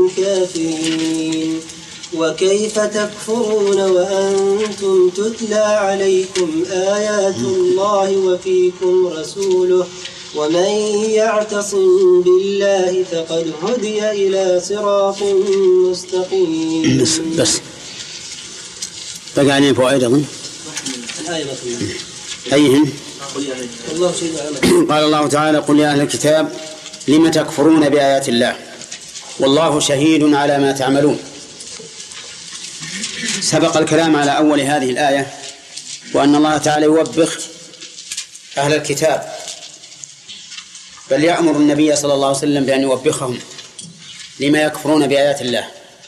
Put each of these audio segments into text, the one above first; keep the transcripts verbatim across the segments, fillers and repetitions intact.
كافرين وكيف تكفرون وأنتم تتلى عليكم آيات الله وفيكم رسوله ومن يعتصم بالله فقد هدي إلى صراط مستقيم. بس بس بقى علينا فوائد أظن. أيهم؟ قال الله تعالى: قل يا أهل الكتاب لم تكفرون بآيات الله والله شهيد على ما تعملون. سبق الكلام على أول هذه الآية وأن الله تعالى يوبخ أهل الكتاب، بل يأمر النبي صلى الله عليه وسلم بأن يوبخهم لما يكفرون بآيات الله.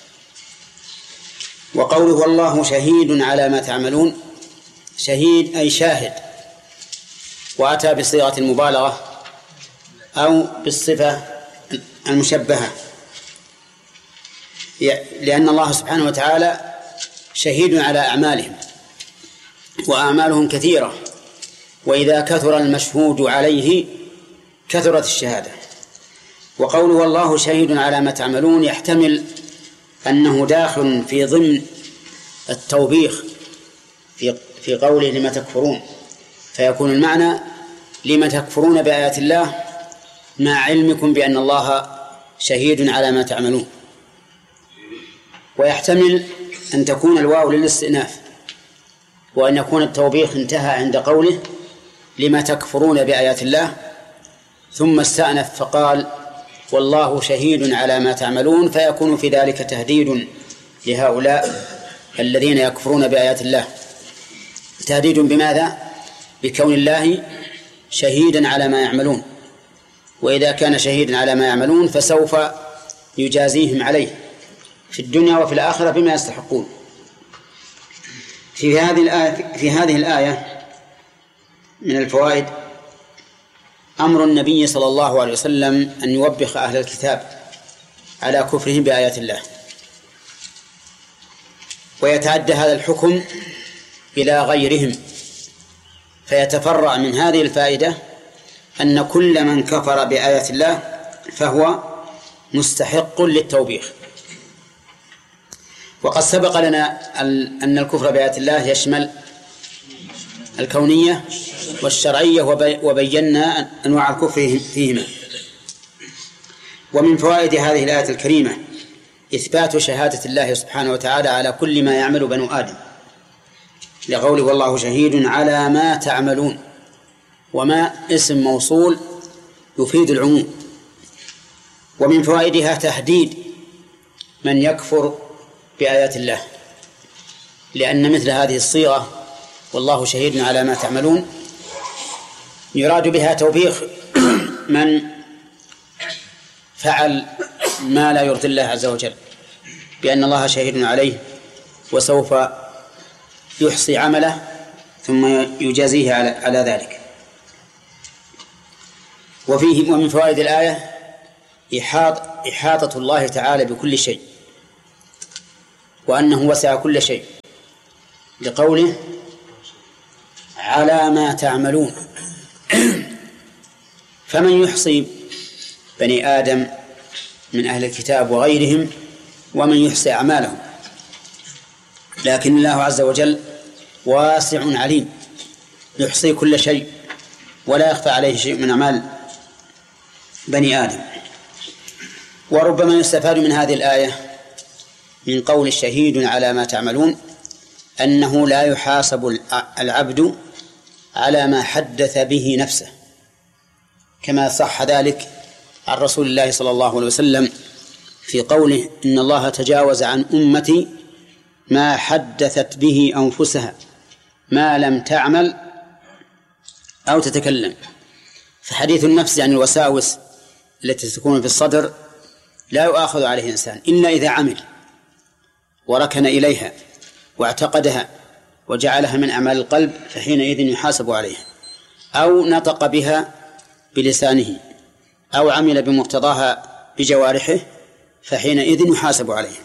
وقوله والله شهيد على ما تعملون، شهيد أي شاهد، وأتى بصيغة المبالغة أو بالصفة المشبهة، لأن الله سبحانه وتعالى شهيد على أعمالهم، وأعمالهم كثيرة، وإذا كثر المشهود عليه كثرت الشهادة. وقوله والله شهيد على ما تعملون يحتمل أنه داخل في ضمن التوبيخ في في قوله لما تكفرون، فيكون المعنى لما تكفرون بآيات الله مع علمكم بأن الله شهيد على ما تعملون. ويحتمل أن تكون الواو للاستئناف، وأن يكون التوبيخ انتهى عند قوله لما تكفرون بآيات الله، ثم استأنف فقال والله شهيد على ما تعملون، فيكون في ذلك تهديد لهؤلاء الذين يكفرون بآيات الله. تهديد بماذا؟ بكون الله شهيدا على ما يعملون، وإذا كان شهيدا على ما يعملون فسوف يجازيهم عليه في الدنيا وفي الآخرة بما يستحقون. في هذه الآية في هذه الآية من الفوائد أمر النبي صلى الله عليه وسلم أن يوبخ أهل الكتاب على كفرهم بآيات الله، ويتعدى هذا الحكم إلى غيرهم، فيتفرع من هذه الفائدة أن كل من كفر بآيات الله فهو مستحق للتوبيخ. وقد سبق لنا أن الكفر بآيات الله يشمل الكونية والشرعية، وبينا أنواع الكفر فيهما. ومن فوائد هذه الآية الكريمة إثبات شهادة الله سبحانه وتعالى على كل ما يعمل بنو آدم، لقوله والله شهيد على ما تعملون، وما اسم موصول يفيد العموم. ومن فوائدها تهديد من يكفر بآيات الله، لأن مثل هذه الصيغة والله شهيد على ما تعملون يراد بها توبيخ من فعل ما لا يرضي الله عز وجل، بأن الله شهيد عليه وسوف يحصي عمله ثم يجازيه على, على ذلك. وفيه ومن فوائد الآية إحاط إحاطة الله تعالى بكل شيء، وأنه وسع كل شيء، لقوله على ما تعملون. فمن يحصي بني آدم من أهل الكتاب وغيرهم ومن يحصي أعمالهم، لكن الله عز وجل واسع عليم يحصي كل شيء ولا يخفى عليه شيء من أعمال بني آدم. وربما يستفاد من هذه الآية من قول الشهيد على ما تعملون أنه لا يحاسب العبد على ما حدث به نفسه، كما صح ذلك عن رسول الله صلى الله عليه وسلم في قوله إن الله تجاوز عن أمتي ما حدثت به أنفسها ما لم تعمل أو تتكلم. فحديث النفس عن الوساوس التي تكون في الصدر لا يؤاخذ عليه إنسان إلا إذا عمل وركن إليها واعتقدها وجعلها من أعمال القلب، فحينئذ يحاسب عليها، أو نطق بها بلسانه أو عمل بمقتضاها بجوارحه، فحينئذ يحاسب عليها.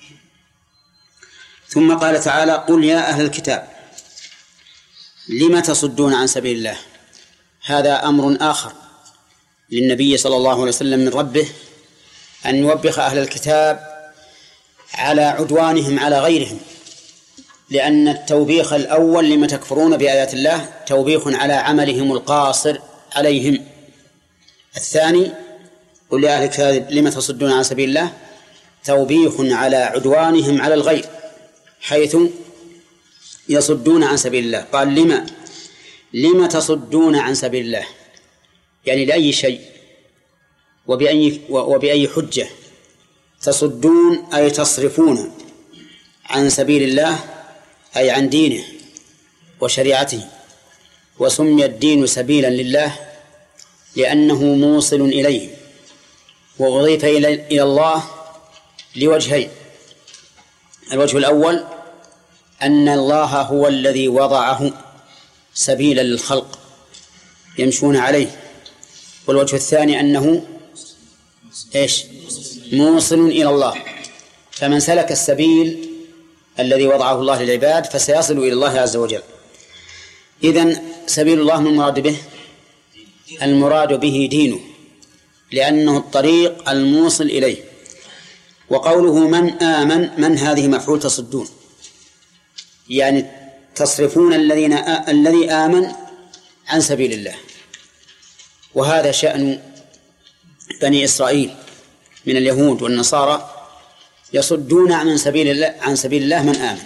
ثم قال تعالى قل يا أهل الكتاب لم تصدون عن سبيل الله. هذا أمر آخر للنبي صلى الله عليه وسلم من ربه أن يوبخ أهل الكتاب على عدوانهم على غيرهم، لأن التوبيخ الأول لما تكفرون بآيات الله توبيخ على عملهم القاصر عليهم. الثاني قل يا أهل الكتاب لم تصدون عن سبيل الله توبيخ على عدوانهم على الغير حيث يصدون عن سبيل الله. قال لما لما تصدون عن سبيل الله، يعني لأي شيء وبأي, وبأي حجة. تصدون أي تصرفون عن سبيل الله أي عن دينه وشريعته. وسمي الدين سبيلا لله لأنه موصل إليه، وأضيف إلى الله لوجهين: الوجه الأول أن الله هو الذي وضعه سبيلا للخلق يمشون عليه، والوجه الثاني أنه إيش؟ موصل إلى الله، فمن سلك السبيل الذي وضعه الله للعباد فسيصل إلى الله عز وجل. إذن سبيل الله من المراد به المراد به دينه، لأنه الطريق الموصل إليه. وقوله من آمن، من هذه مفعول تصدون، يعني تصرفون الذين آ... الذي آمن عن سبيل الله. وهذا شأن بني إسرائيل من اليهود والنصارى، يصدون عن سبيل الله عن سبيل الله من آمن.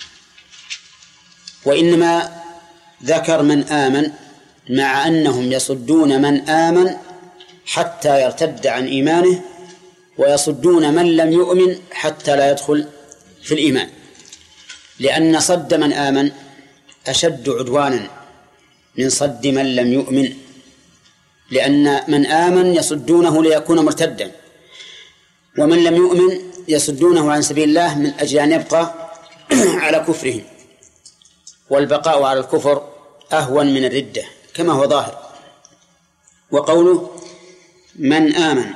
وإنما ذكر من آمن مع أنهم يصدون من آمن حتى يرتد عن إيمانه، ويصدون من لم يؤمن حتى لا يدخل في الإيمان، لأن صد من آمن أشد عدوانا من صد من لم يؤمن، لأن من آمن يصدونه ليكون مرتدا، ومن لم يؤمن يصدونه عن سبيل الله من أجل أن يبقى على كفرهم، والبقاء على الكفر أهون من الردة كما هو ظاهر. وقوله من آمن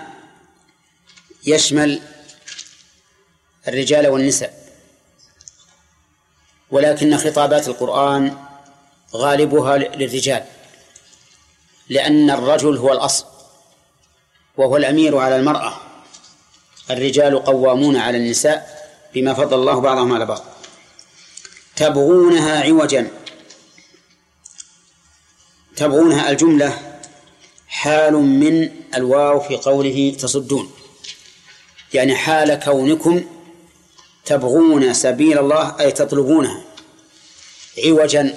يشمل الرجال والنساء، ولكن خطابات القرآن غالبها للرجال، لأن الرجل هو الأصل وهو الأمير على المرأة. الرجال قوامون على النساء بما فضل الله بعضهم على بعض. تبغونها عوجا، تبغونها الجملة حال من الواو في قوله تصدون، يعني حال كونكم تبغون سبيل الله أي تطلبونها. عوجا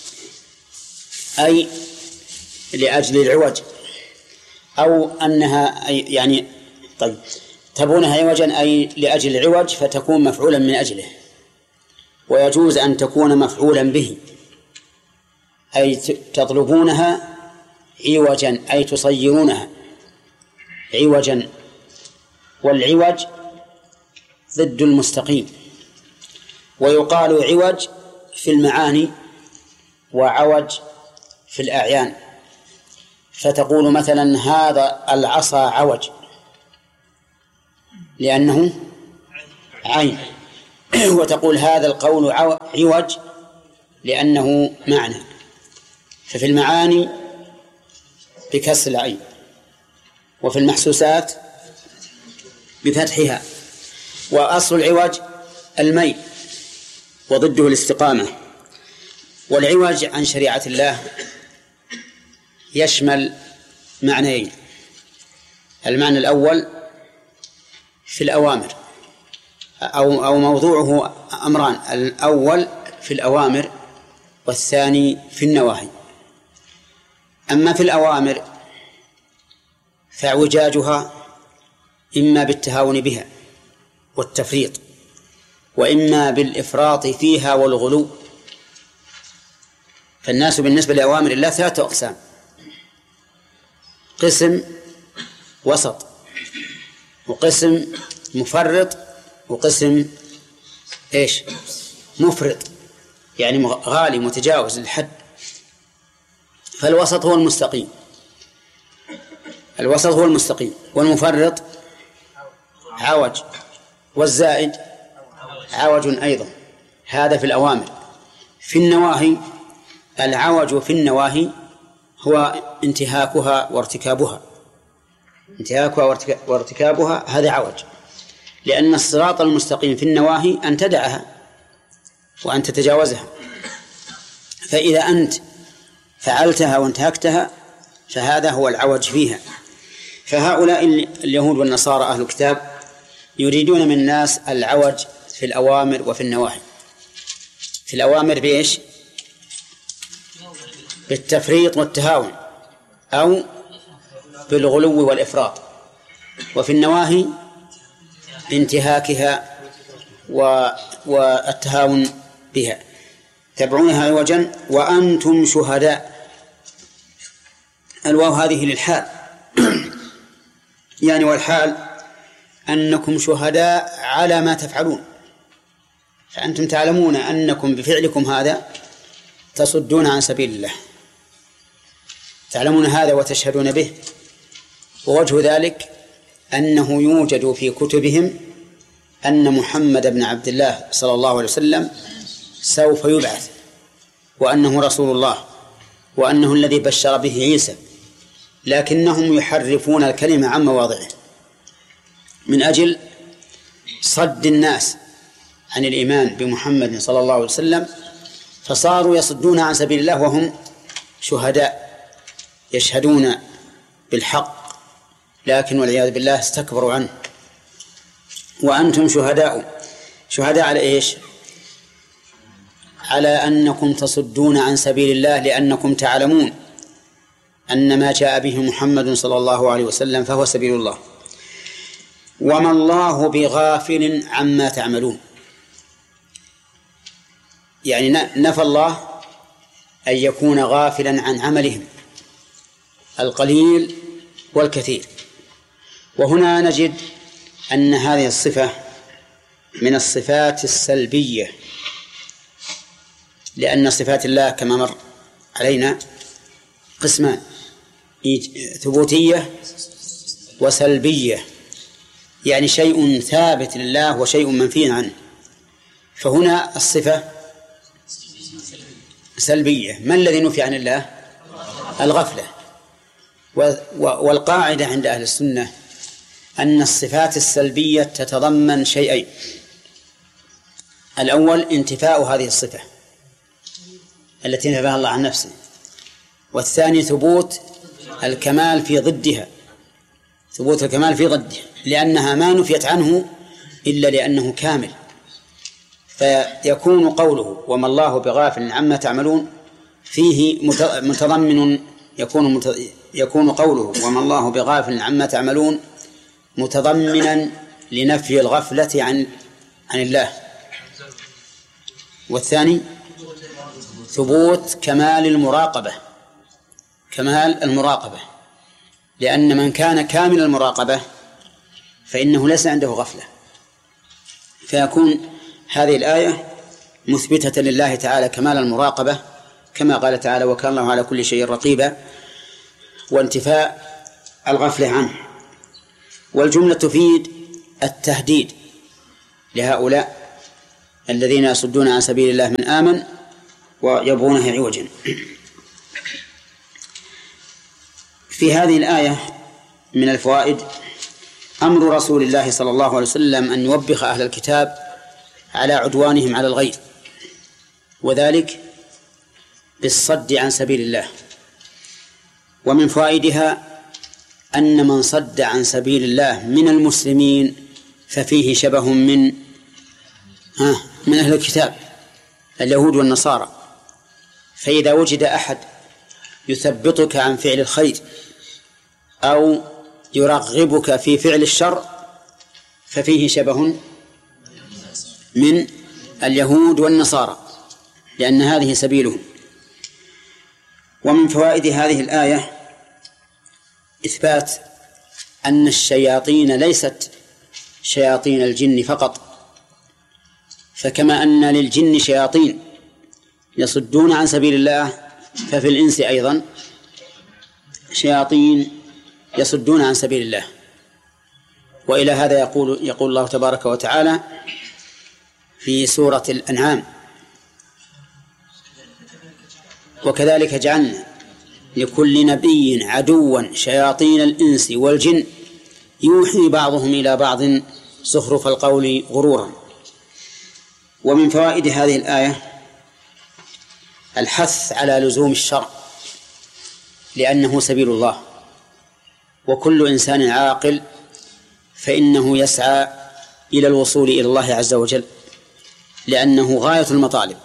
أي لأجل العوج، أو أنها أي يعني طيب تبغونها عوجا أي لأجل العوج، فتكون مفعولا من أجله، ويجوز أن تكون مفعولا به، أي تطلبونها عوجا أي تصيرونها عوجا. والعوج ضد المستقيم، ويقال عوج في المعاني وعوج في الأعيان. فتقول مثلا هذا العصا عوج لأنه عين، وتقول هذا القول عوج لأنه معنى. ففي المعاني بكسر العين، وفي المحسوسات بفتحها. وأصل العوج الميل وضده الاستقامة. والعوج عن شريعة الله يشمل معنيين: المعنى الأول في الأوامر، أو أو موضوعه أمران: الأول في الأوامر، والثاني في النواهي. أما في الأوامر فاعوجاجها إما بالتهاون بها والتفريط، وإما بالإفراط فيها والغلو. فالناس بالنسبة لأوامر الله ثلاثة أقسام: قسم وسط، وقسم مفرط، وقسم إيش مفرط، يعني غالي متجاوز للحد. فالوسط هو المستقيم، الوسط هو المستقيم، والمفرط عوج، والزائد عوج أيضا. هذا في الأوامر. في النواهي العوج في النواهي هو انتهاكها وارتكابها، انتهاكها وارتكابها هذا عوج، لأن الصراط المستقيم في النواهي أن تدعها وأن تتجاوزها، فإذا أنت فعلتها وانتهكتها فهذا هو العوج فيها. فهؤلاء اليهود والنصارى أهل الكتاب يريدون من الناس العوج في الأوامر وفي النواهي. في الأوامر بإيش؟ بالتفريط والتهاون أو بالغلو والإفراط، وفي النواهي بانتهاكها والتهاون بها، تبعونها عوجا وأنتم شهداء. الواو هذه للحال يعني والحال أنكم شهداء على ما تفعلون، فأنتم تعلمون أنكم بفعلكم هذا تصدون عن سبيل الله، تعلمون هذا وتشهدون به. ووجه ذلك أنه يوجد في كتبهم أن محمد بن عبد الله صلى الله عليه وسلم سوف يبعث، وأنه رسول الله، وأنه الذي بشر به عيسى، لكنهم يحرفون الكلمة عن مواضعه من أجل صد الناس عن الإيمان بمحمد صلى الله عليه وسلم، فصاروا يصدون عن سبيل الله وهم شهداء يشهدون بالحق، لكن والعياذ بالله استكبروا عنه. وأنتم شهداء، شهداء على إيش؟ على أنكم تصدون عن سبيل الله، لأنكم تعلمون أن ما جاء به محمد صلى الله عليه وسلم فهو سبيل الله. وما الله بغافل عما تعملون، يعني نفى الله أن يكون غافلا عن عملهم القليل والكثير. وهنا نجد أن هذه الصفة من الصفات السلبية، لأن صفات الله كما مر علينا قسمان: ثبوتية وسلبية، يعني شيء ثابت لله وشيء منفي عنه. فهنا الصفة سلبية. ما الذي نفي عن الله؟ الغفلة. والقاعدة عند أهل السنة أن الصفات السلبية تتضمن شيئين: الأول انتفاء هذه الصفة التي نفاها الله عن نفسه، والثاني ثبوت الكمال في ضدها، ثبوت الكمال في ضدها، لأنها ما نفيت عنه إلا لأنه كامل. فيكون قوله وما الله بغافل عما تعملون فيه متضمن، يكون يكون قوله وما الله بغافل عما تعملون متضمنا لنفي الغفلة عن عن الله، والثاني ثبوت كمال المراقبة، كمال المراقبة، لأن من كان كامل المراقبة فإنه ليس عنده غفلة. فيكون هذه الآية مثبتة لله تعالى كمال المراقبة، كما قال تعالى وكان الله على كل شيء رقيبا، وانتفاء الغفلة عنه. والجملة تفيد التهديد لهؤلاء الذين يصدون عن سبيل الله من آمن ويبغونه عوجا. في هذه الآية من الفوائد أمر رسول الله صلى الله عليه وسلم أن يوبخ أهل الكتاب على عدوانهم على الغير، وذلك بالصد عن سبيل الله. ومن فوائدها أن من صد عن سبيل الله من المسلمين ففيه شبه من ها من أهل الكتاب اليهود والنصارى. فإذا وجد أحد يثبطك عن فعل الخير أو يرغبك في فعل الشر ففيه شبه من اليهود والنصارى، لأن هذه سبيلهم. ومن فوائد هذه الآية إثبات أن الشياطين ليست شياطين الجن فقط، فكما أن للجن شياطين يصدون عن سبيل الله ففي الإنس أيضا شياطين يصدون عن سبيل الله. وإلى هذا يقول يقول الله تبارك وتعالى في سورة الأنعام وكذلك جعلنا لكل نبي عدوا شياطين الإنس والجن يوحي بعضهم إلى بعض زخرف القول غرورا. ومن فوائد هذه الآية الحث على لزوم الشرع لأنه سبيل الله، وكل إنسان عاقل فإنه يسعى إلى الوصول إلى الله عز وجل لأنه غاية المطالب،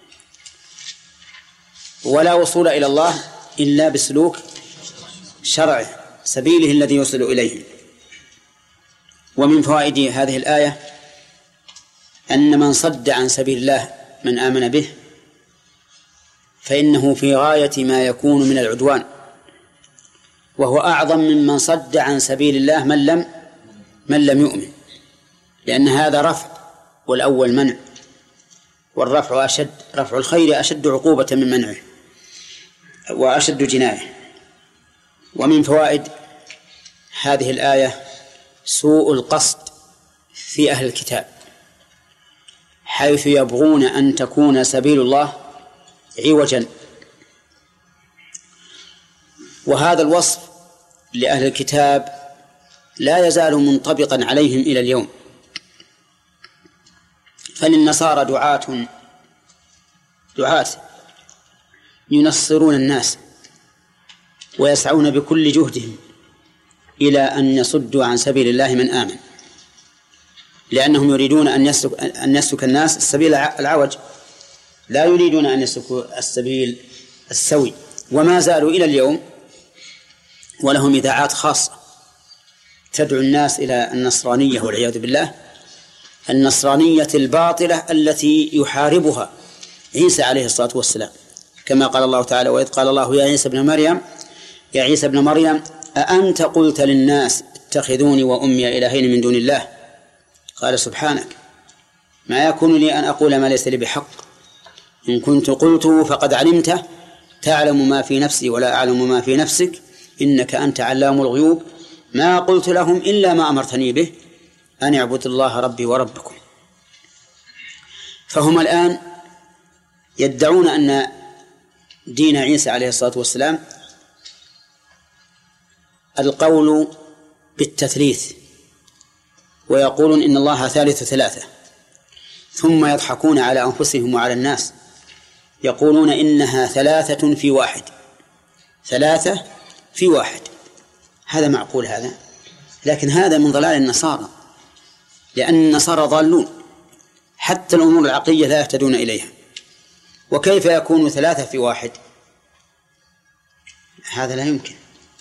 ولا وصول إلى الله إلا بسلوك شرعه سبيله الذي يوصل إليه. ومن فوائد هذه الآية أن من صد عن سبيل الله من آمن به فإنه في غاية ما يكون من العدوان، وهو أعظم ممن صد عن سبيل الله من لم من لم يؤمن، لأن هذا رفع والأول منع، والرفع أشد، رفع الخير أشد عقوبة من منعه وأشد جناية. ومن فوائد هذه الآية سوء القصد في أهل الكتاب، حيث يبغون أن تكون سبيل الله عوجا، وهذا الوصف لأهل الكتاب لا يزال منطبقا عليهم إلى اليوم. فللنصارى دعاة دعاة ينصرون الناس ويسعون بكل جهدهم إلى أن يصدوا عن سبيل الله من آمن، لأنهم يريدون أن يسلك أن يسلك الناس السبيل العوج، لا يريدون أن يسلكوا السبيل السوي. وما زالوا إلى اليوم ولهم إذاعات خاصة تدعو الناس إلى النصرانية والعياذ بالله، النصرانية الباطلة التي يحاربها عيسى عليه الصلاة والسلام، كما قال الله تعالى: وإذ قال الله يا عيسى ابن مريم يا عيسى ابن مريم أأنت قلت للناس اتخذوني وأمي إلهين من دون الله؟ قال سبحانك ما يكون لي أن أقول ما ليس لي بحق، إن كنت قلته فقد علمته تعلم ما في نفسي ولا أعلم ما في نفسك إنك أنت علام الغيوب ما قلت لهم إلا ما أمرتني به أن اعبدوا الله ربي وربكم. فهم الآن يدعون أن دين عيسى عليه الصلاة والسلام القول بالتثليث، ويقولون إن الله ثالث ثلاثة، ثم يضحكون على أنفسهم وعلى الناس يقولون إنها ثلاثة في واحد، ثلاثة في واحد. هذا معقول هذا؟ لكن هذا من ضلال النصارى، لأن النصارى ضالون، حتى الأمور العقلية لا يهتدون إليها، وكيف يكون ثلاثة في واحد؟ هذا لا يمكن.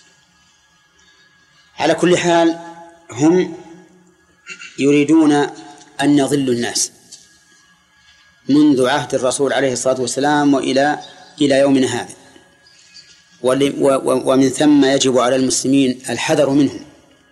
على كل حال هم يريدون أن يضلوا الناس منذ عهد الرسول عليه الصلاة والسلام وإلى إلى يومنا هذا، ومن ثم يجب على المسلمين الحذر منهم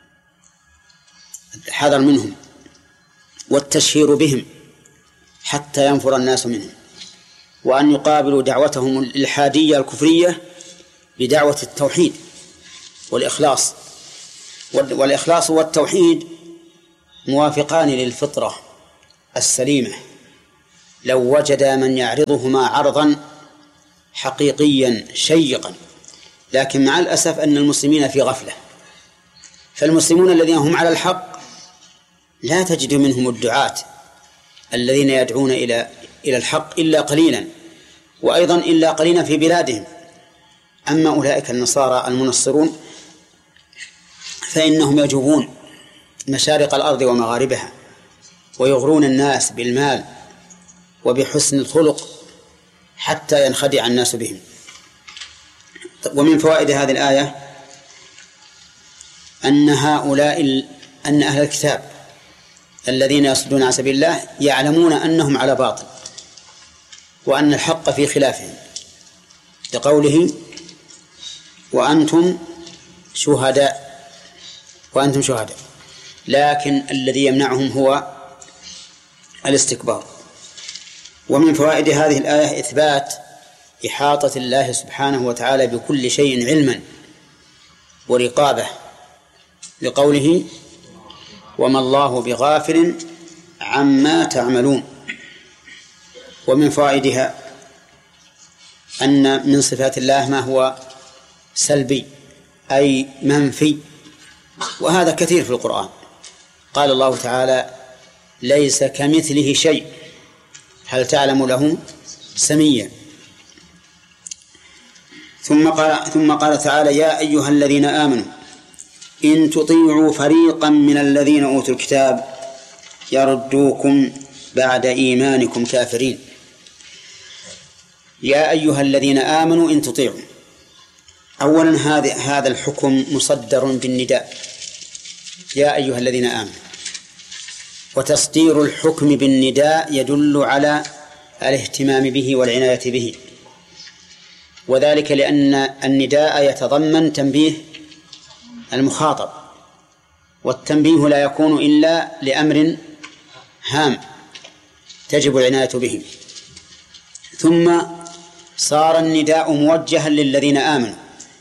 الحذر منهم والتشهير بهم حتى ينفر الناس منهم، وأن يقابلوا دعوتهم الإلحادية الكفرية بدعوة التوحيد والإخلاص. والإخلاص والتوحيد موافقان للفطرة السليمة لو وجد من يعرضهما عرضا حقيقيا شيقا، لكن مع الأسف أن المسلمين في غفلة، فالمسلمون الذين هم على الحق لا تجد منهم الدعاة الذين يدعون إلى إلى الحق إلا قليلا، وأيضا إلا قليلا في بلادهم. أما أولئك النصارى المنصرون فإنهم يجوبون مشارق الأرض ومغاربها ويغرون الناس بالمال وبحسن الخلق حتى ينخدع الناس بهم. ومن فوائد هذه الآية أن هؤلاء أن أهل الكتاب الذين يصدون عن سبيل الله يعلمون أنهم على باطل وأن الحق في خلافهم، لقوله وأنتم شهداء وأنتم شهداء، لكن الذي يمنعهم هو الاستكبار. ومن فوائد هذه الآية إثبات إحاطة الله سبحانه وتعالى بكل شيء علما ورقابة، لقوله وما الله بغافل عما تعملون. ومن فوائدها أن من صفات الله ما هو سلبي أي منفي وهذا كثير في القرآن. قال الله تعالى: ليس كمثله شيء هل تعلم له سميا. ثم قال, ثم قال تعالى: يا أيها الذين آمنوا إن تطيعوا فريقا من الذين أوتوا الكتاب يردوكم بعد إيمانكم كافرين. يا أيها الذين آمنوا إن تطيعوا، أولا هذا هذا الحكم مصدر بالنداء، يا أيها الذين آمنوا، وتصدير الحكم بالنداء يدل على الاهتمام به والعناية به، وذلك لأن النداء يتضمن تنبيه المخاطب، والتنبيه لا يكون إلا لأمر هام تجب العناية به. ثم صار النداء موجها للذين آمنوا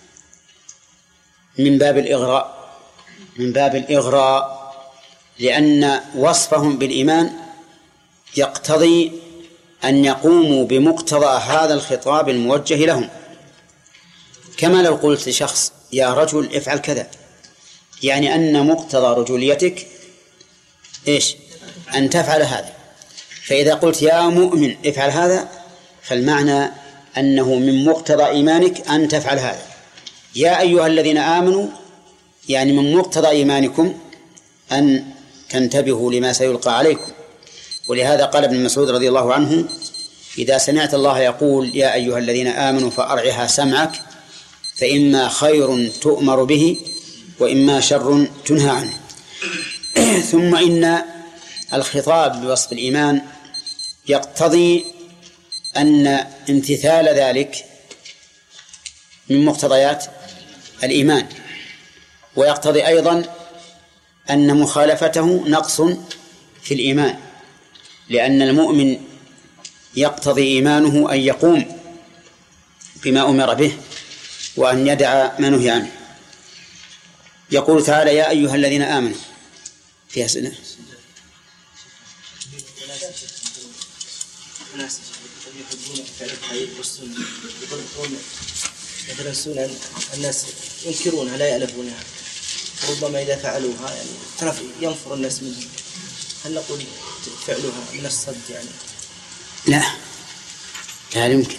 من باب الإغراء من باب الإغراء لأن وصفهم بالإيمان يقتضي أن يقوموا بمقتضى هذا الخطاب الموجه لهم، كما لو قلت لشخص: يا رجل افعل كذا، يعني أن مقتضى رجوليتك إيش؟ أن تفعل هذا. فإذا قلت: يا مؤمن افعل هذا، فالمعنى أنه من مقتضى إيمانك أن تفعل هذا. يا أيها الذين آمنوا يعني من مقتضى إيمانكم أن تنتبهوا لما سيلقى عليكم. ولهذا قال ابن مسعود رضي الله عنه: إذا سمعت الله يقول يا أيها الذين آمنوا فأرعها سمعك، فإما خير تؤمر به وإما شر تنهى عنه. ثم إن الخطاب بوصف الإيمان يقتضي أن امتثال ذلك من مقتضيات الإيمان، ويقتضي أيضا أن مخالفته نقص في الإيمان، لأن المؤمن يقتضي إيمانه أن يقوم بما أمر به وأن يدع ما نهي عنه. يقول تعالى: يا أيها الذين آمنوا. فيها سنة الناس يحبون فعل الخير والسنة، يطلقون مثلا السنن الناس ينكرونها لا يألفونها، ربما إذا فعلوها يعني ينفر الناس منهم. هل نقول فعلها من الصد يعني؟ لا لا يمكن.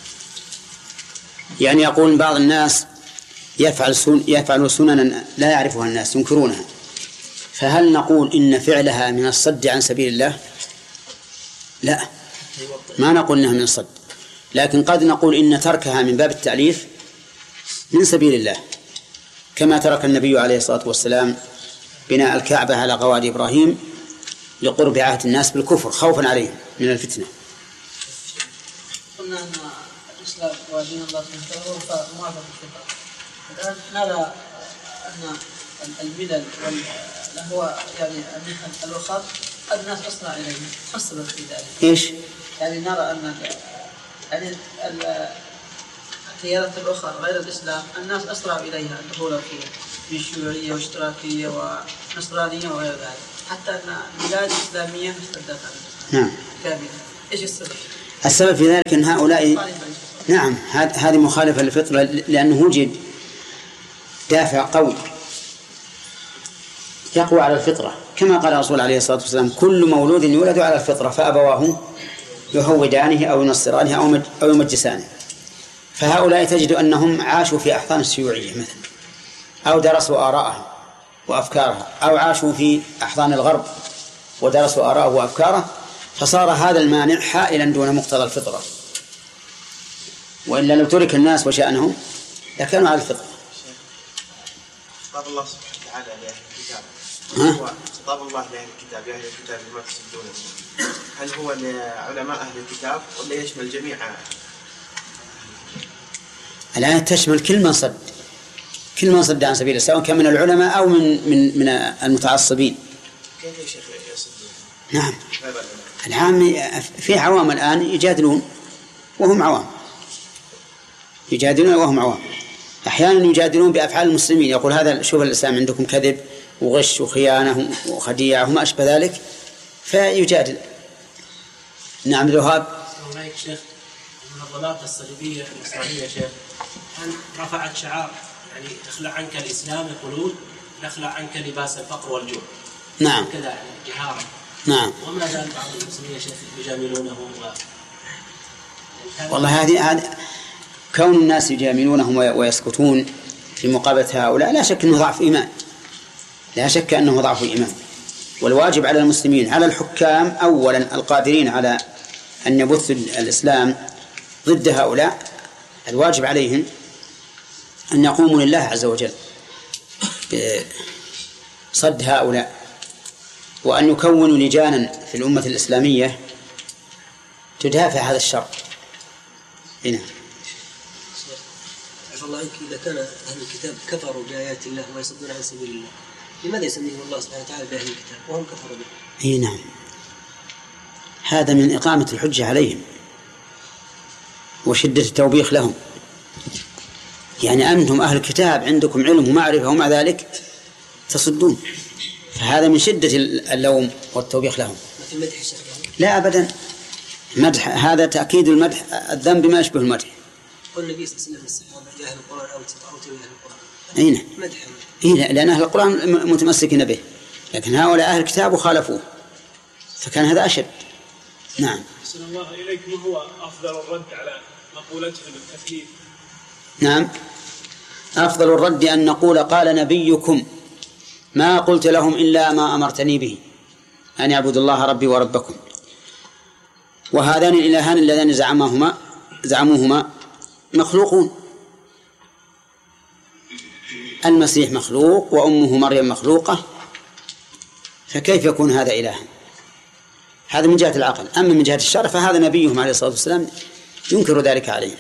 يعني يقول بعض الناس يفعل سن يفعل سننا لا يعرفها الناس ينكرونها، فهل نقول إن فعلها من الصد عن سبيل الله؟ لا، ما نقول إنها من الصد، لكن قد نقول إن تركها من باب التعليف من سبيل الله، كما ترك النبي عليه الصلاة والسلام بناء الكعبة على قواعد إبراهيم لقرب عهد الناس بالكفر خوفا عليهم من الفتنة. قلنا أن الإسلام ودين الله سبحانه وتعالى موافق الفطرة. الآن نرى أن الملل وهو يعني الوسط الناس أسرع إليه، ما السبب في ذلك؟ إيش؟ يعني نرى أن يعني التيارات الأخرى غير الإسلام الناس أسرع إليها الدخول فيها من شيوعية واشتراكية ونصرانية وغير ذلك، حتى أن البلاد الإسلامية اشتدت نعم. كاملة. إيش السبب؟ السبب في ذلك أن هؤلاء نعم هذه مخالفة للفطرة، لأنه وجد دافع قوي يقوى على الفطرة، كما قال الرسول عليه الصلاة والسلام: كل مولود يولد على الفطرة فأبواه يهودانه أو ينصرانه أو يمجسانه. فهؤلاء تجد أنهم عاشوا في أحضان الشيوعية مثلا، أو درسوا آراءها وأفكارها، أو عاشوا في أحضان الغرب ودرسوا آراءه وأفكاره، فصار هذا المانع حائلا دون مقتضى الفطرة، وإلا لو ترك الناس وشأنهم لكانوا على الفطرة. خطاب الله سبحانه وتعالى لأهل الكتاب، هو خطاب الله لأهل الكتاب يا أهل الكتاب لما تصدون، هل هو لعلماء أهل الكتاب ولا يشمل جميع؟ الآية تشمل كل من صد، كل من صد عن سبيل الله، سواء كان من العلماء أو من من من المتعصبين. كيف يا شيخ يصدون؟ نعم، العام في عوام الآن يجادلون وهم عوام، يجادلون وهم عوام، أحيانا يجادلون بأفعال المسلمين، يقول هذا شوف الإسلام عندكم كذب وغش وخيانة وخديعة وما أشبه ذلك، فيجادل. نعم الوهاب. السلام عليكم شيخ. المنظمات الصليبية الإسلامية شيخ، هل رفعت شعار يعني اخلع عنك الإسلام يقولون، يخلع عنك لباس الفقر والجوع. نعم. كذا يعني جهارا. نعم. وما زال بعض المسلمين يا شيخ يجاملونه و... والله هذه هذه كون الناس يجاملونهم ويسكتون في مقابلة هؤلاء لا شك أنه ضعف إيمان، لا شك أنه ضعف إيمان. والواجب على المسلمين على الحكام أولا القادرين على أن يبثوا الإسلام ضد هؤلاء، الواجب عليهم أن يقوموا لله عز وجل بصد هؤلاء، وأن يكونوا لجانا في الأمة الإسلامية تدافع هذا الشر. هنا عفى الله عنك، إذا كان أهل الكتاب كفروا بآيات الله ويصدون عن سبيل الله، لماذا يسميهم الله سبحانه وتعالى بأهل الكتاب وهم كفروا به؟ إيه نعم، هذا من إقامة الحجة عليهم وشدة التوبيخ لهم. يعني أنتم أهل الكتاب عندكم علم ومعرفة ومع ذلك تصدون، فهذا من شدة اللوم والتوبيخ لهم. مثل مدح الشيخ لا أبدا، مدح هذا تأكيد المدح، الذنب ما يشبه المدح. قال النبي صلى الله عليه وسلم للصحابة يا أهل القرآن أو توي أهل القرآن. أين؟ مدح. إيه، لأن أهل القرآن متمسكين به، لكن هؤلاء أهل الكتاب وخالفوه، فكان هذا أشد. نعم. أحسن الله إليك، ما هو أفضل الرد على مقولتهم التثليث؟ نعم، أفضل الرد أن نقول قال نبيكم ما قلت لهم إلا ما أمرتني به أن يعبدوا الله ربي وربكم. وهذان الإلهان اللذان زعمهما زعموهما مخلوقون، المسيح مخلوق وأمه مريم مخلوقة، فكيف يكون هذا إلها؟ هذا من جهة العقل. أما من جهة الشرع فهذا نبيهم عليه الصلاة والسلام ينكر ذلك عليه.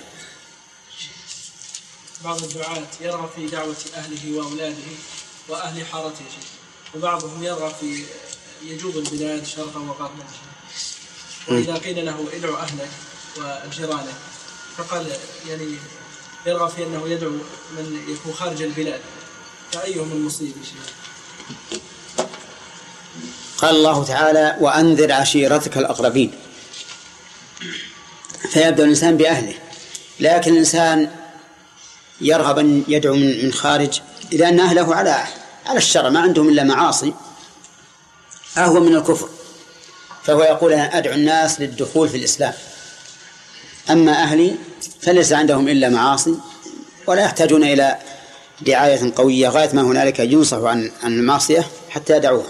بعض الدعاة يرغب في دعوة أهله وأولاده وأهل حارته، وبعضهم يرغب في يجوب البلاد شرقا وغربا، وإذا قيل له ادعو أهلك وجيرانك فقال يعني يرغب في أنه يدعو من يكون خارج البلاد، فأيهم المصيب شيء؟ قال الله تعالى وأنذر عشيرتك الأقربين، فيبدأ الإنسان بأهله، لكن الإنسان يرغب أن يدعو من خارج إذا أن أهله على على الشرع ما عندهم إلا معاصي أهو من الكفر، فهو يقول أنا أدعو الناس للدخول في الإسلام. أما أهلي فليس عندهم إلا معاصي ولا يحتاجون إلى دعاية قوية، غاية ما هنالك ينصحوا عن عن المعصية حتى يدعوها.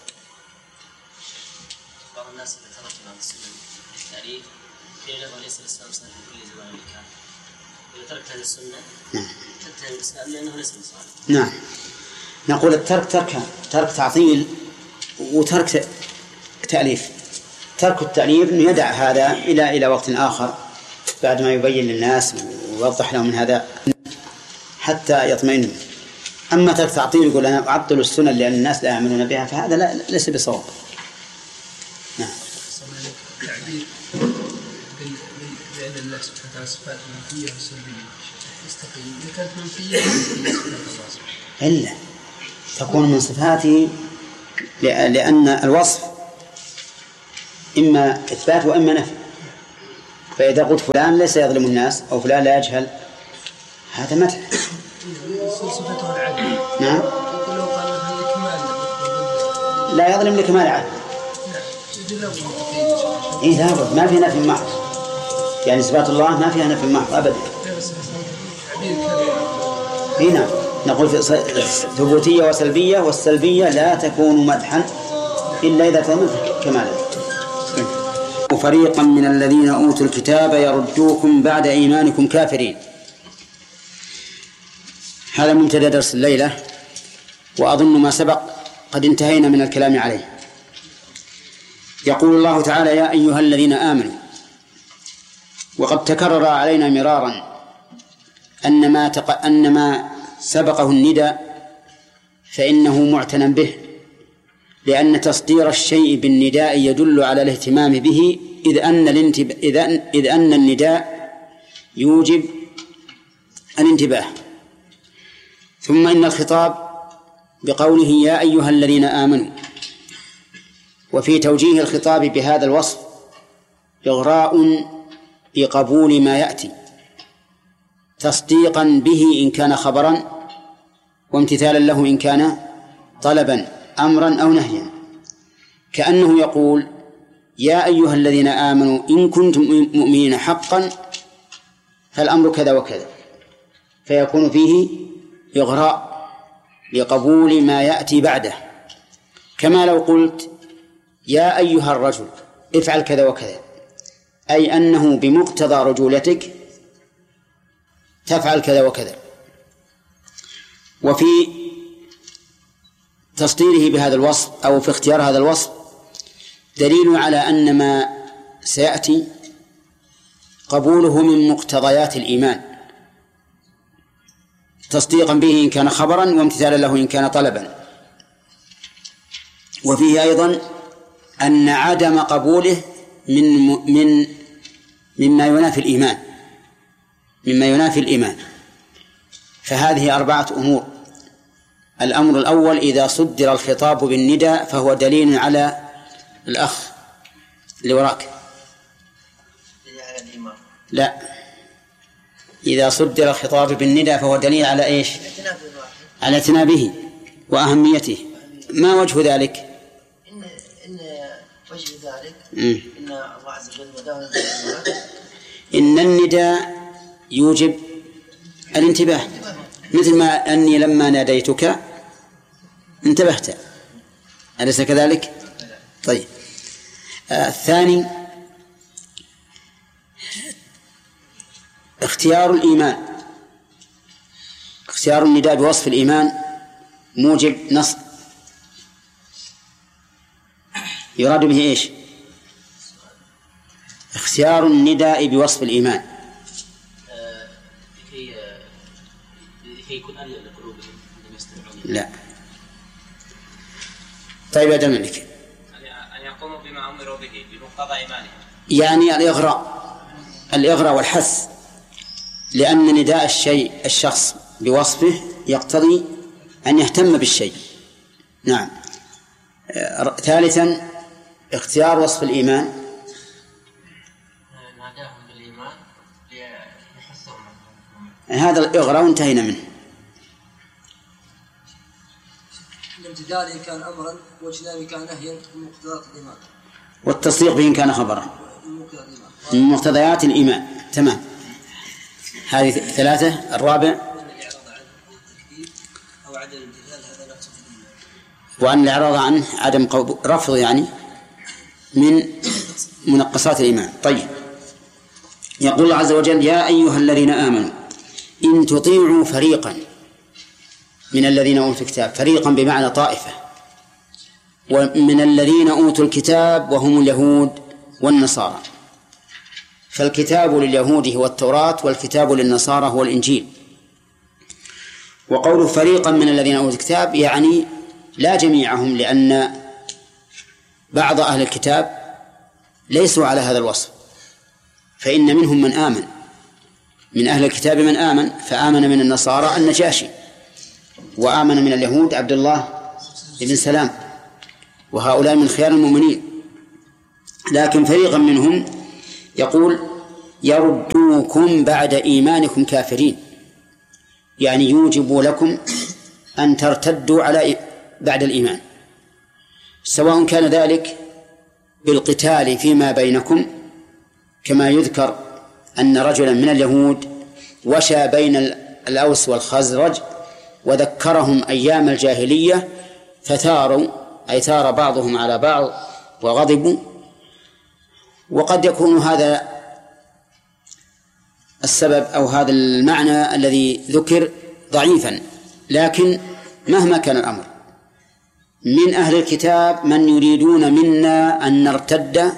بعض الناس ترك بعض السنن التعريف في نظر ليس الإسلام صحيح في كل زمان كان، إذا تركت هذه السنة تتهم الإسلام لأنه ليس صحيح. نعم، نقول الترك ترك ترك تعطيل وترك تأليف. ترك التأليف أنه يدع هذا إلى إلى وقت آخر بعد ما يبين للناس ويوضح لهم من هذا حتى يطمئنوا. أما ترك تعطيل يقول أنا أعطل السنن لأن الناس لا يعملون بها، فهذا لا ليس بصواب. نعم. التعبير بأن الله سبحانه وتعالى صفات منفية وسلبية يستقيم إذا كانت منفية إلا تكون من صفاته، لأن الوصف إما إثبات وإما نفي، فإذا قلت فلان ليس يظلم الناس أو فلان لا يجهل هذا مدح. صفته العدل. نعم. لا يظلم لكمال العدل. إيه لا ما في نفي محض، يعني صفات الله ما فيها نفي محض أبدا. هنا نقول في ثبوتية وسلبية، والسلبية لا تكون مدحا إلا إذا تمت كمالا. وفريقا من الذين أوتوا الكتاب يردوكم بعد إيمانكم كافرين. هذا مبتدأ درس الليلة، وأظن ما سبق قد انتهينا من الكلام عليه. يقول الله تعالى يا أيها الذين آمنوا، وقد تكرر علينا مرارا أن ما, تق... أن ما سبقه النداء فإنه معتنى به، لأن تصدير الشيء بالنداء يدل على الاهتمام به، إذ أن, الانتب... إذ أن... إذ أن النداء يوجب الانتباه. ثم إن الخطاب بقوله يا أيها الذين آمنوا، وفي توجيه الخطاب بهذا الوصف إغراء بقبول ما يأتي تصديقا به إن كان خبرا، وامتثالا له إن كان طلبا أمرا أو نهيا، كأنه يقول يا أيها الذين آمنوا إن كنتم مؤمنين حقا فالأمر كذا وكذا، فيكون فيه إغراء لقبول ما يأتي بعده، كما لو قلت يا أيها الرجل افعل كذا وكذا، أي أنه بمقتضى رجولتك تفعل كذا وكذا. وفي تصديره بهذا الوصف أو في اختيار هذا الوصف دليل على أن ما سيأتي قبوله من مقتضيات الإيمان، تصديقا به إن كان خبرا وامتثالا له إن كان طلبا. وفيه أيضا أن عدم قبوله من من مما ينافي الإيمان مما ينافي الإيمان فهذه أربعة أمور. الأمر الأول إذا صدر الخطاب بالنداء فهو دليل على الأخ اللي وراك، لا، إذا صدر الخطاب بالنداء فهو دليل على إيش؟ على اعتنابه وأهميته. ما وجه ذلك؟ إن إن وجه ذلك م. إن الله عز وجل وداه إن النداء يوجب الانتباه، مثل ما أني لما ناديتك انتبهت، أليس كذلك؟ طيب. آه الثاني اختيار الإيمان، اختيار النداء بوصف الإيمان موجب نصب، يراد به إيش؟ اختيار النداء بوصف الإيمان لكي لكي يكون ألين لقلوبهم عندما يستمعون. لا. طيب يا جمالك، أن يقوموا بما أمروا به بمقتضى إيمانهم، يعني الإغراء الإغراء والحث، لأن نداء الشيء الشخص بوصفه يقتضي أن يهتم بالشيء. نعم. ثالثا اختيار وصف الإيمان، ناداهم بالإيمان ليحثهم. هذا الإغراء وانتهينا منه. الامتثال إن كان أمرا واجتناب إن كان نهيا من مقتضيات الإيمان، والتصديق به إن كان خبرا من مقتضيات الإيمان. تمام. هذه ثلاثة. الرابع وأن الإعراض عنه عدم رفض، يعني من منقصات الإيمان. طيب، يقول الله عز وجل يا أيها الذين آمنوا إن تطيعوا فريقا من الذين أوتوا الكتاب، فريقا بمعنى طائفة، ومن الذين أوتوا الكتاب وهم اليهود والنصارى، فالكتاب لليهود هو التوراة والكتاب للنصارى هو الإنجيل. وقول فريقا من الذين أوتوا الكتاب يعني لا جميعهم، لأن بعض أهل الكتاب ليسوا على هذا الوصف، فإن منهم من آمن من أهل الكتاب من آمن، فآمن من النصارى النجاشي، وآمن من اليهود عبد الله بن سلام، وهؤلاء من خيار المؤمنين. لكن فريقا منهم يقول يردوكم بعد إيمانكم كافرين، يعني يوجب لكم أن ترتدوا على بعد الإيمان، سواء كان ذلك بالقتال فيما بينكم، كما يذكر أن رجلا من اليهود وشى بين الأوس والخزرج وذكرهم أيام الجاهلية فثاروا، أي ثار بعضهم على بعض وغضبوا. وقد يكون هذا السبب أو هذا المعنى الذي ذكر ضعيفا، لكن مهما كان الأمر من أهل الكتاب من يريدون منا أن نرتد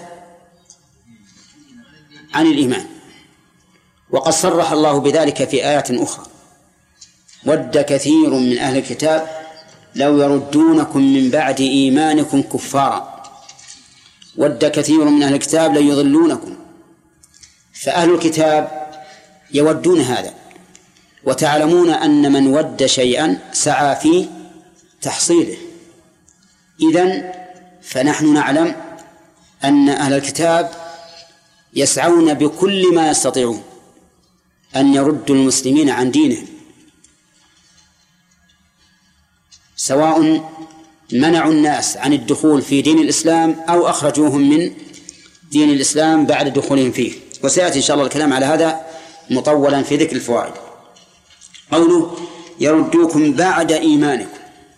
عن الإيمان، وقد صرح الله بذلك في آيات أخرى ود كثير من أهل الكتاب لو يردونكم من بعد إيمانكم كفارا، ود كثير من أهل الكتاب لن يضلونكم. فأهل الكتاب يودون هذا، وتعلمون أن من ود شيئا سعى في تحصيله. إذن فنحن نعلم أن أهل الكتاب يسعون بكل ما يستطيعون أن يردوا المسلمين عن دينهم، سواء منعوا الناس عن الدخول في دين الإسلام أو أخرجوهم من دين الإسلام بعد دخولهم فيه. وسيأتي إن شاء الله الكلام على هذا مطولا في ذكر الفوائد. قوله يردوكم بعد إيمانكم،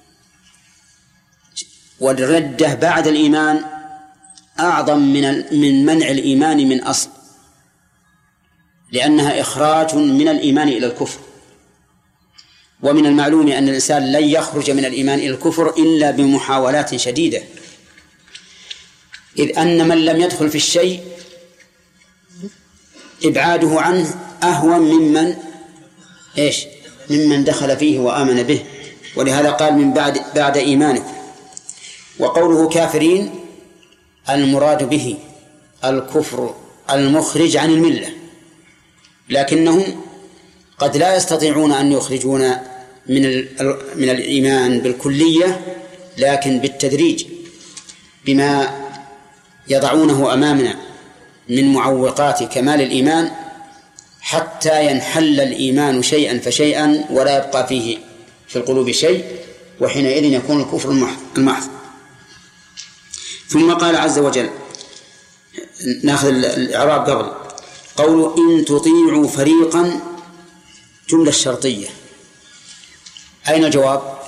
والردة بعد الإيمان أعظم من من منع الإيمان من أصل، لأنها إخراج من الإيمان إلى الكفر. ومن المعلوم أن الإنسان لن يخرج من الإيمان إلى الكفر إلا بمحاولات شديدة، إذ أن من لم يدخل في الشيء إبعاده عنه أهون ممن إيش ممن دخل فيه وآمن به. ولهذا قال من بعد بعد إيمانكم. وقوله كافرين المراد به الكفر المخرج عن الملة، لكنهم قد لا يستطيعون أن يخرجون من من الإيمان بالكلية، لكن بالتدريج بما يضعونه أمامنا من معوقات كمال الإيمان حتى ينحل الإيمان شيئا فشيئا ولا يبقى فيه في القلوب شيء، وحينئذ يكون الكفر المحض. ثم قال عز وجل، نأخذ الإعراب قبل، قوله إن تطيعوا فريقا جملة شرطية، أين الجواب؟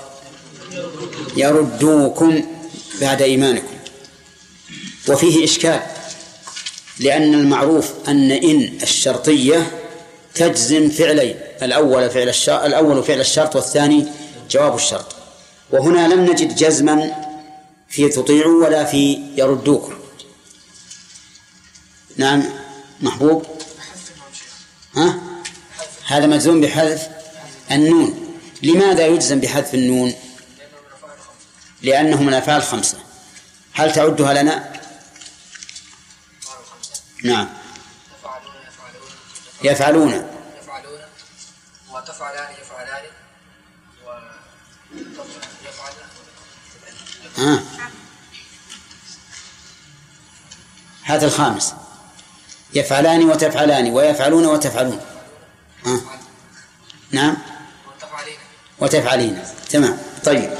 يردوكم بعد إيمانكم. وفيه إشكال، لأن المعروف أن إن الشرطية تجزم فعلين، الأول فعل الشرط الأول فعل الشرط والثاني جواب الشرط، وهنا لم نجد جزما في تطيعوا ولا في يردوكم. نعم محبوب، ها؟ هذا مجزوم بحذف النون. لماذا يجزم بحذف النون؟ لأنه من الأفعال الخمسة. هل تعدها لنا؟ نعم. يفعلون يفعلون وتفعلان يفعلان ويفعلن. آه. هذا الخامس، يفعلان وتفعلان ويفعلون وتفعلون. آه. نعم وتفعلين. تمام. طيب.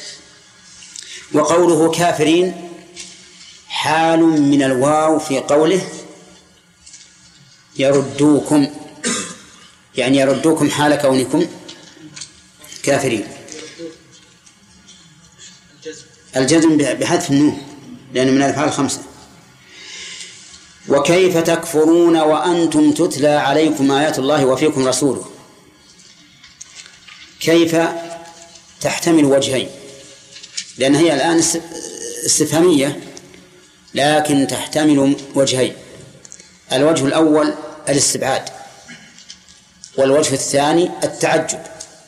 وقوله كافرين حال من الواو في قوله يردوكم، يعني يردوكم حال كونكم كافرين. الجزم بحذف النون لأنه من الأفعال الخمسة. وكيف تكفرون وأنتم تتلى عليكم آيات الله وفيكم رسوله. كيف تحتمل وجهين، لأن هي الآن استفهامية، لكن تحتمل وجهين. الوجه الأول الاستبعاد، والوجه الثاني التعجب.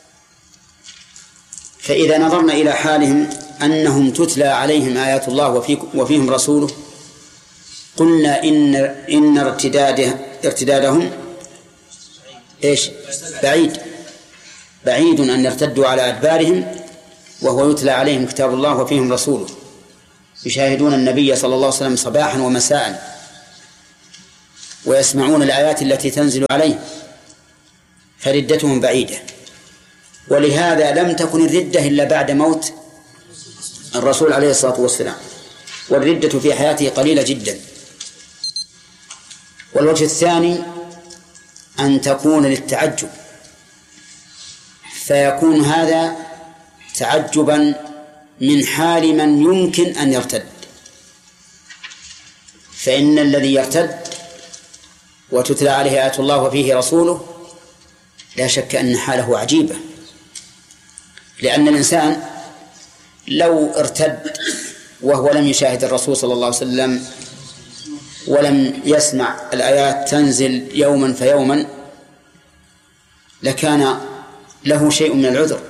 فإذا نظرنا إلى حالهم أنهم تتلى عليهم آيات الله وفيهم رسوله، قلنا إن إن ارتداده ارتدادهم إيش بعيد بعيد أن يرتدوا على أدبارهم وهو يتلى عليهم كتاب الله وفيهم رسوله، يشاهدون النبي صلى الله عليه وسلم صباحا ومساء ويسمعون الآيات التي تنزل عليه، فردتهم بعيدة. ولهذا لم تكن الردة إلا بعد موت الرسول عليه الصلاة والسلام، والردة في حياته قليلة جدا. والوجه الثاني أن تكون للتعجب، فيكون هذا تعجبا من حال من يمكن أن يرتد، فإن الذي يرتد وتتلى عليه آيات الله وفيه رسوله لا شك أن حاله عجيبة، لأن الإنسان لو ارتد وهو لم يشاهد الرسول صلى الله عليه وسلم ولم يسمع الآيات تنزل يوما فيوما لكان له شيء من العذر،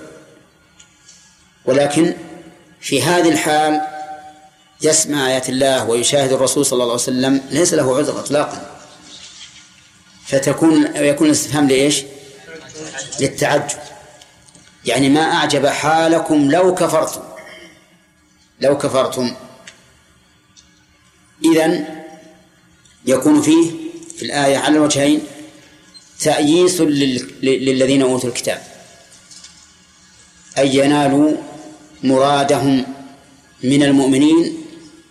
ولكن في هذه الحال يسمع آيات الله ويشاهد الرسول صلى الله عليه وسلم ليس له عذر إطلاقا، فتكون يكون الاستفهام لإيش؟ للتعجب، يعني ما أعجب حالكم لو كفرتم لو كفرتم. إذن يكون فيه في الآية على الوجهين تأييس للذين أوتوا الكتاب، أي ينالوا مرادهم من المؤمنين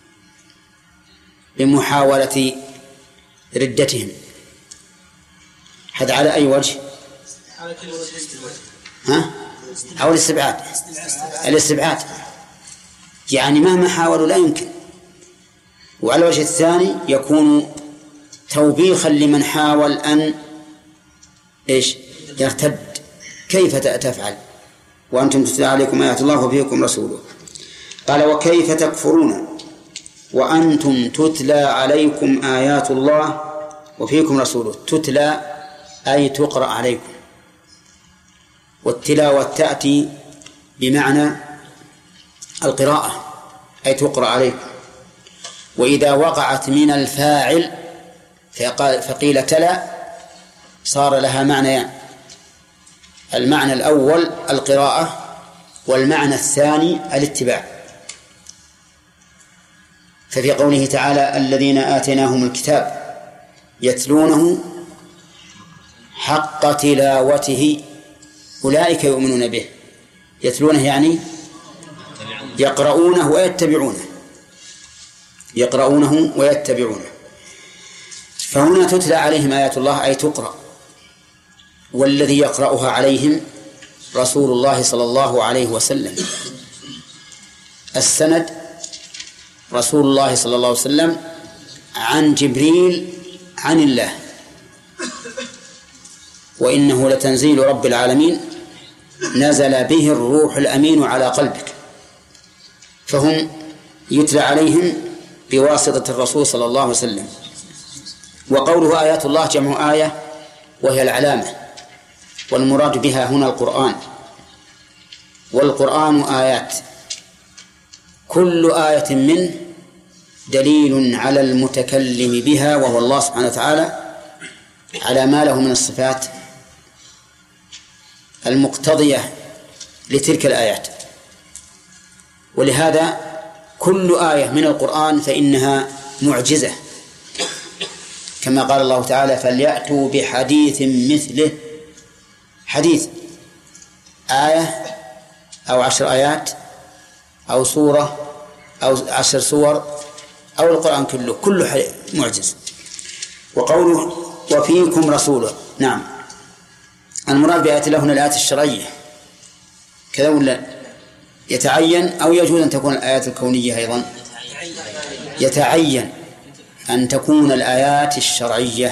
بمحاولة ردتهم. هذا على أي وجه؟ ها؟ أو الاستبعاد؟ الاستبعاد يعني مهما حاولوا لا يمكن. وعلى الوجه الثاني يكون توبيخا لمن حاول أن إيش يرتد، كيف تفعل وأنتم تتلى عليكم آيات الله وفيكم رسوله. قال وكيف تكفرون وأنتم تتلى عليكم آيات الله وفيكم رسوله. تتلى أي تقرأ عليكم، والتلاوة تأتي بمعنى القراءة أي تقرأ عليكم. وإذا وقعت من الفاعل فقيل تلا صار لها معنيان: المعنى الأول القراءة، والمعنى الثاني الاتباع. ففي قوله تعالى الذين آتيناهم الكتاب يتلونه حق تلاوته أولئك يؤمنون به. يتلونه يعني يقرؤونه ويتبعونه، يقرؤونه ويتبعونه. فهنا تتلى عليهم آيات الله أي تقرأ، والذي يقرأها عليهم رسول الله صلى الله عليه وسلم. السند رسول الله صلى الله عليه وسلم عن جبريل عن الله، وإنه لتنزيل رب العالمين نزل به الروح الأمين على قلبك. فهم يتلى عليهم بواسطة الرسول صلى الله عليه وسلم. وقوله آيات الله جمع آية وهي العلامة، والمراد بها هنا القرآن. والقرآن آيات، كل آية منه دليل على المتكلم بها وهو الله سبحانه وتعالى على ما له من الصفات المقتضية لتلك الآيات. ولهذا كل آية من القرآن فإنها معجزة، كما قال الله تعالى فليأتوا بحديث مثله. حديث آية أو عشر آيات أو سورة أو عشر سور أو القرآن كله كله معجز. وقوله وفيكم رسوله، نعم المراد بآيات الله هنا الآيات الشرعية كذا ولا يتعين؟ أو يجوز أن تكون الآيات الكونية أيضا؟ يتعين أن تكون الآيات الشرعية،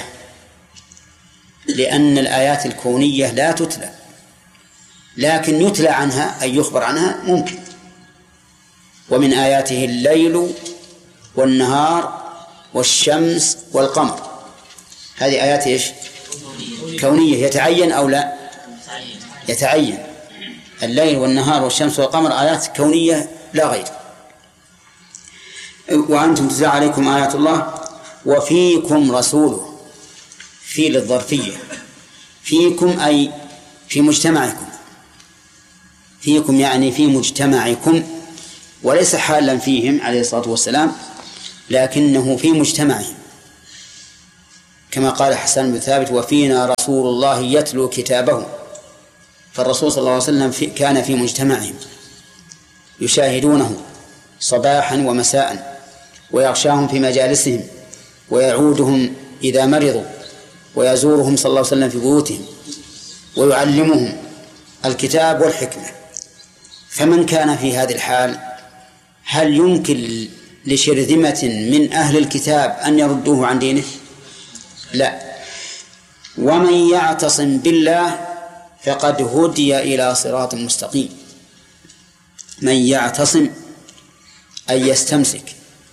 لأن الآيات الكونية لا تتلى، لكن يتلى عنها أي يخبر عنها ممكن. ومن آياته الليل والنهار والشمس والقمر، هذه آيات إيش؟ كونية. يتعين أو لا؟ يتعين. الليل والنهار والشمس والقمر آيات كونية لا غير. وأنتم تتلى عليكم آيات الله وفيكم رسوله، في للظرفية، فيكم أي في مجتمعكم، فيكم يعني في مجتمعكم، وليس حالا فيهم عليه الصلاة والسلام، لكنه في مجتمعهم، كما قال حسان بن ثابت وفينا رسول الله يتلو كتابه. فالرسول صلى الله عليه وسلم في كان في مجتمعهم يشاهدونه صباحا ومساء، ويغشاهم في مجالسهم، ويعودهم إذا مرضوا، ويزورهم صلى الله عليه وسلم في بيوتهم، ويعلمهم الكتاب والحكمة. فمن كان في هذه الحال هل يمكن لشرذمة من أهل الكتاب أن يردوه عن دينه؟ لا. ومن يعتصم بالله فقد هدي إلى صراط مستقيم. من يعتصم أي يستمسك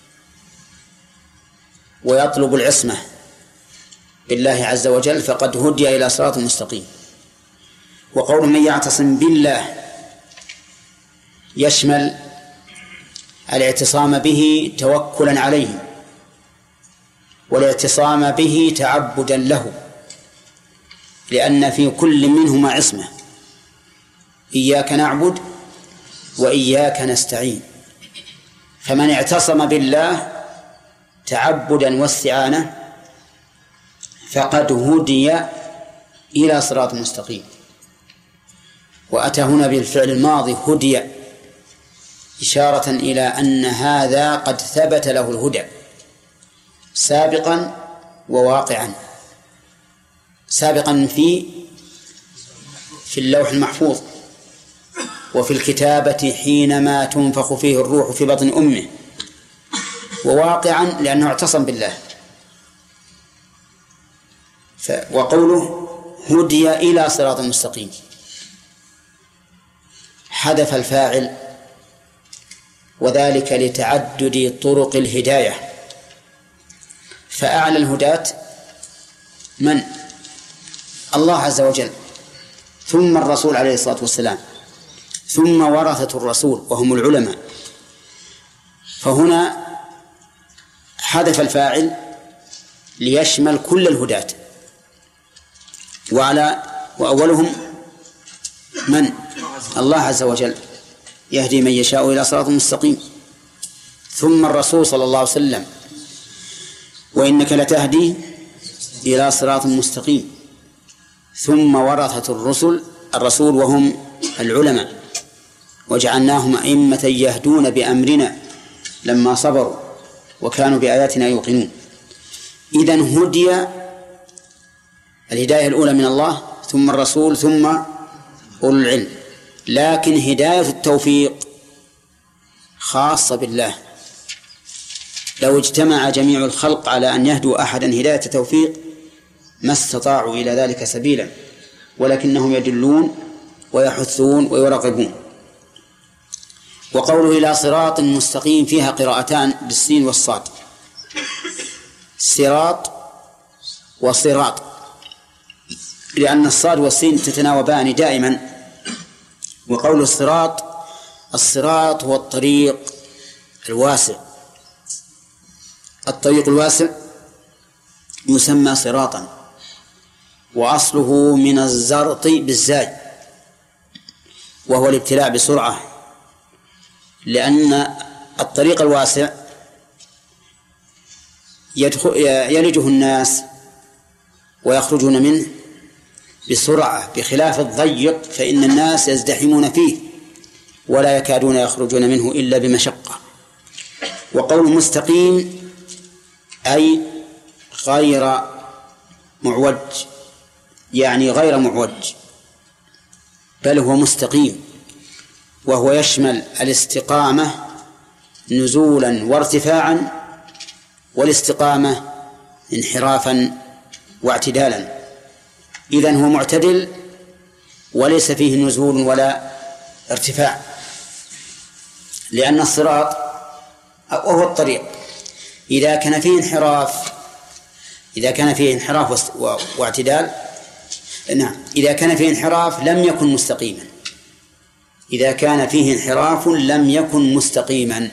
ويطلب العصمة بالله عز وجل فقد هدي إلى صراط مستقيم. وقول من يعتصم بالله يشمل الاعتصام به توكلا عليه، والاعتصام به تعبدا له، لأن في كل منهما عصمة. إياك نعبد وإياك نستعين. فمن اعتصم بالله تعبدا واستعانة فقد هدي إلى صراط مستقيم. وأتى هنا بالفعل الماضي هدي، إشارة إلى أن هذا قد ثبت له الهدى سابقا وواقعا. سابقا في في اللوح المحفوظ، وفي الكتابة حينما تنفخ فيه الروح في بطن أمه، وواقعا لأنه اعتصم بالله. ف... وقوله هدي إلى صراط مستقيم حذف الفاعل، وذلك لتعدد طرق الهداية، فأعلى الهداة من؟ الله عز وجل، ثم الرسول عليه الصلاة والسلام، ثم ورثة الرسول وهم العلماء. فهنا حذف الفاعل ليشمل كل الهداة، وعلى وأولهم من؟ الله عز وجل يهدي من يشاء إلى صراط مستقيم، ثم الرسول صلى الله عليه وسلم وإنك لتهدي إلى صراط مستقيم، ثم ورثة الرسل الرسول وهم العلماء، وجعلناهم أئمة يهدون بأمرنا لما صبروا وكانوا بآياتنا يوقنون. إذن هدي الهداية الأولى من الله، ثم الرسول، ثم أولو العلم. لكن هداية التوفيق خاصة بالله، لو اجتمع جميع الخلق على أن يهدوا أحدا هداية توفيق ما استطاعوا إلى ذلك سبيلا، ولكنهم يدلون ويحثون ويرغبون. وقوله إلى صراط مستقيم فيها قراءتان بالسين والصاد، صراط وصراط، لأن الصاد والسين تتناوبان دائما. وقول الصراط، الصراط هو الطريق الواسع، الطريق الواسع يسمى صراطا، وأصله من الزرط بالزاي، وهو الابتلاع بسرعة، لأن الطريق الواسع يلجه الناس ويخرجون منه بسرعة، بخلاف الضيق فإن الناس يزدحمون فيه ولا يكادون يخرجون منه إلا بمشقة. وقول مستقيم أي غير معوج، يعني غير معوج، بل هو مستقيم، وهو يشمل الاستقامة نزولا وارتفاعا، والاستقامة انحرافا واعتدالا. إذن هو معتدل وليس فيه نزول ولا ارتفاع، لأن الصراط وهو الطريق إذا كان فيه انحراف إذا كان فيه انحراف واعتدال نعم إذا كان فيه انحراف لم يكن مستقيما إذا كان فيه انحراف لم يكن مستقيما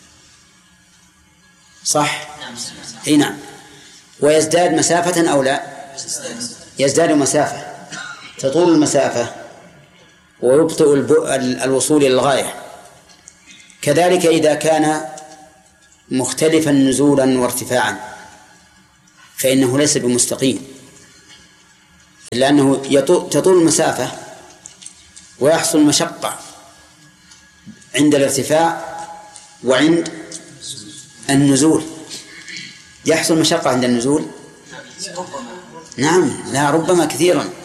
صح؟ أي نعم. ويزداد مسافة أو لا؟ يزداد مسافة، تطول المسافة ويبطئ الوصول إلى الغاية. كذلك إذا كان مختلفا نزولا وارتفاعا فإنه ليس بمستقيم، لأنه تطول المسافة ويحصل مشقة عند الارتفاع وعند النزول. يحصل مشقة عند النزول؟ نعم، لا ربما كثيرا.